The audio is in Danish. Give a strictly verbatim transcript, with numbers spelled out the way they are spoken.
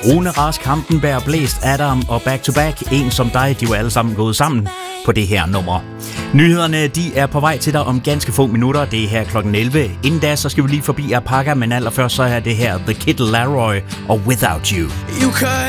Rune Rask, Hampenberg, Blæst, Adam og Back to Back. En som dig, de var alle sammen gået sammen på det her nummer. Nyhederne, de er på vej til dig om ganske få minutter. Det er her klokken elleve. Inden da, så skal vi lige forbi Alpaca, men allerførst så er det her The Kid Laroi og Without You. You